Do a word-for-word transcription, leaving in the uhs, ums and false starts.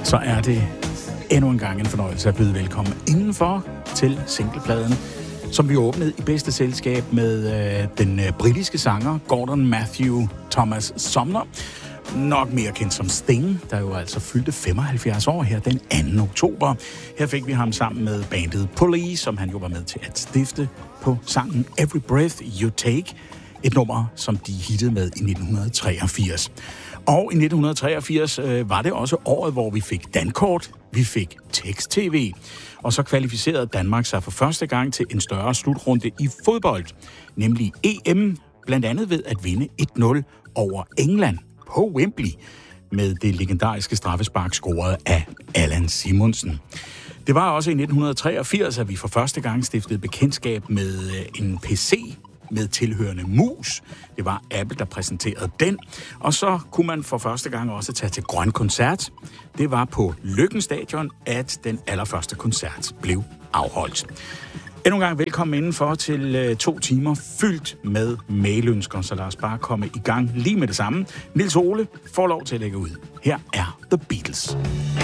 så er det endnu en gang en fornøjelse at byde velkommen indenfor til singlepladen, som vi åbnede i bedste selskab med øh, den øh, britiske sanger Gordon Matthew Thomas Sumner, nok mere kendt som Sting, der jo altså fyldte femoghalvfjerds år her den anden oktober. Her fik vi ham sammen med bandet Police, som han jo var med til at stifte på sangen Every Breath You Take, et nummer, som de hittede med i nitten treogfirs. Og i nitten treogfirs øh, var det også året, hvor vi fik dankort, vi fik tekst-tv, og så kvalificerede Danmark sig for første gang til en større slutrunde i fodbold, nemlig E M, blandt andet ved at vinde et nul over England på Wembley, med det legendariske straffespark scoret af Allan Simonsen. Det var også i nitten treogfirs, at vi for første gang stiftede bekendtskab med en P C med tilhørende mus. Det var Apple, der præsenterede den. Og så kunne man for første gang også tage til Grøn Koncert. Det var på Løkken Stadion, at den allerførste koncert blev afholdt. Endnu en gang velkommen indenfor til to timer fyldt med mailønsker, så lad os bare komme i gang lige med det samme. Niels Ole får lov til at lægge ud. Her er The Beatles.